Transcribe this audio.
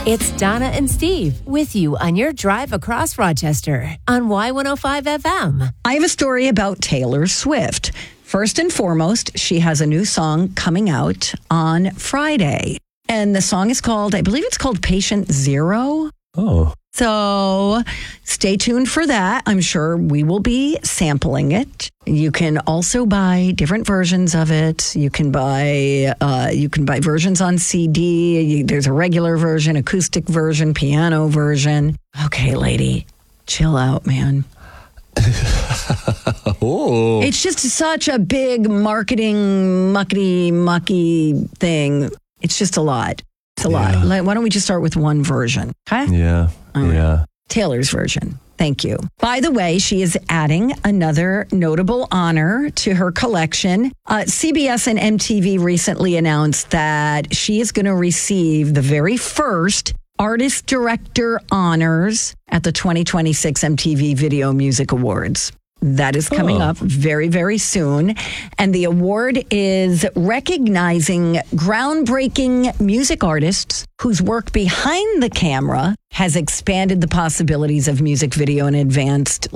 It's Donna and Steve with you on your drive across Rochester on Y105 FM. I have a story about Taylor Swift. First and foremost, she has a new song coming out on Friday. And the song is called, I believe it's called Patient Zero. Oh. So stay tuned for that. I'm sure we will be sampling it. You can also buy different versions of it. You can buy versions on CD. There's a regular version, acoustic version, piano version. Okay, lady, chill out, man. Oh. It's just such a big marketing mucky thing. It's just a lot. It's a lot. Why don't we just start with one version? Okay? Yeah. Right. Yeah. Taylor's version. Thank you. By the way, she is adding another notable honor to her collection. CBS and MTV recently announced that she is going to receive the very first Artist Director honors at the 2026 MTV Video Music Awards. That is coming up very, very soon. And the award is recognizing groundbreaking music artists whose work behind the camera has expanded the possibilities of music video and advanced